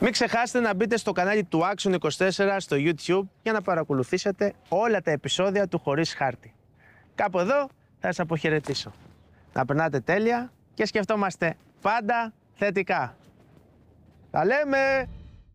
Μην ξεχάσετε να μπείτε στο κανάλι του Action 24 στο YouTube για να παρακολουθήσετε όλα τα επεισόδια του Χωρίς Χάρτη. Κάπου εδώ θα σας αποχαιρετήσω. Να περνάτε τέλεια και σκεφτόμαστε πάντα θετικά. Τα λέμε!